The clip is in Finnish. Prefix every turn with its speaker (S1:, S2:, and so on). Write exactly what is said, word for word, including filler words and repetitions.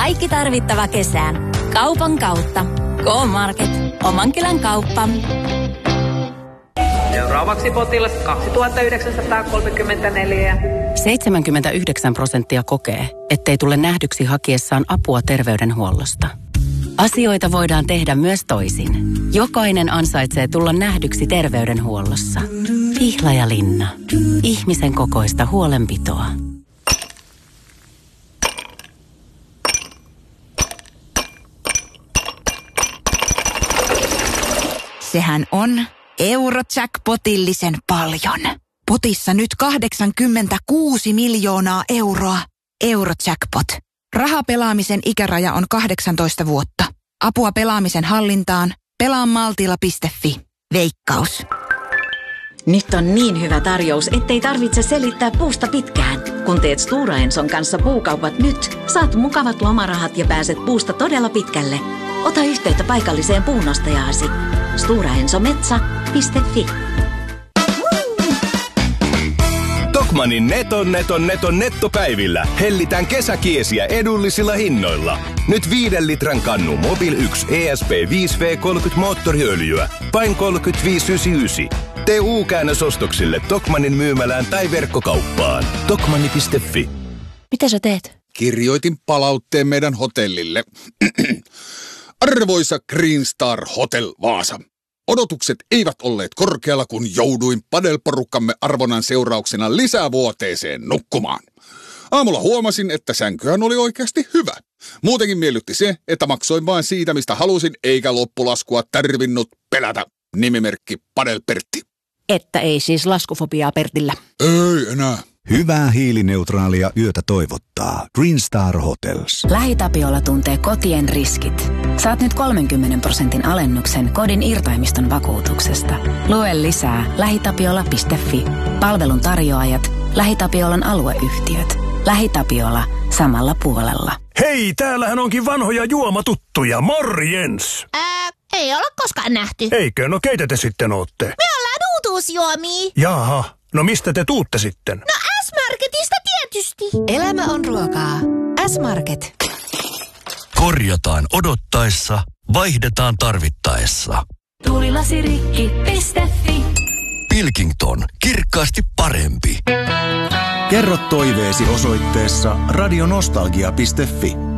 S1: Kaikki tarvittava kesään. Kaupan kautta. K-Market. Oman kylän kauppa.
S2: Seuraavaksi potilas kaksituhattayhdeksänsataakolmekymmentäneljä.
S3: seitsemänkymmentäyhdeksän prosenttia kokee, ettei tule nähdyksi hakiessaan apua terveydenhuollosta. Asioita voidaan tehdä myös toisin. Jokainen ansaitsee tulla nähdyksi terveydenhuollossa. Pihlajalinna. Ihmisen kokoista huolenpitoa.
S4: Sehän on Eurojackpotillisen paljon. Potissa nyt kahdeksankymmentäkuusi miljoonaa euroa. Eurojackpot. Rahapelaamisen ikäraja on kahdeksantoista vuotta. Apua pelaamisen hallintaan. Pelaa maltilla piste fi. Veikkaus.
S5: Nyt on niin hyvä tarjous, ettei tarvitse selittää puusta pitkään. Kun teet Stora Enson kanssa puukaupat nyt, saat mukavat lomarahat ja pääset puusta todella pitkälle. Ota yhteyttä paikalliseen puunostajaasi. stora enso metsä piste fi.
S6: Tokmannin neton neton neton nettopäivillä hellitään kesäkiesiä edullisilla hinnoilla. Nyt viiden litran kannu Mobil yksi E S P viisi V kolmekymmentä moottoriöljyä. Vain kolmekymmentäviisi pilkku yhdeksänkymmentäyhdeksän. Tee U-käännös ostoksille Tokmannin myymälään tai verkkokauppaan. Tokmanni piste fi.
S5: Mitä sä teet?
S7: Kirjoitin palautteen meidän hotellille. Arvoisa Green Star Hotel Vaasa. Odotukset eivät olleet korkealla, kun jouduin padelporukkamme arvonnan seurauksena lisävuoteeseen nukkumaan. Aamulla huomasin, että sänkyhän oli oikeasti hyvä. Muutenkin miellytti se, että maksoin vain siitä, mistä halusin, eikä loppulaskua tarvinnut pelätä. Nimimerkki Padel Pertti.
S5: Että ei siis laskufobiaa Pertillä.
S7: Ei enää.
S8: Hyvää hiilineutraalia yötä toivottaa Green Star Hotels.
S1: LähiTapiola tuntee kotien riskit. Saat nyt kolmenkymmenen prosentin alennuksen kodin irtaimiston vakuutuksesta. Lue lisää lähitapiola piste fi. Palvelun tarjoajat, LähiTapiolan alueyhtiöt. LähiTapiola samalla puolella.
S9: Hei, täällähän onkin vanhoja juomatuttuja. Morjens!
S10: Ää, ei olla koskaan nähty.
S9: Eikö? No keitä te sitten ootte?
S10: Me ollaan uutuusjuomia.
S9: Jaha, no mistä te tuutte sitten?
S10: No S-Marketista tietysti.
S4: Elämä on ruokaa. S-Market.
S11: Korjataan odottaessa, vaihdetaan tarvittaessa.
S1: Tuulilasirikki piste fi.
S11: Pilkington, kirkkaasti parempi.
S8: Kerro toiveesi osoitteessa radionostalgia piste fi.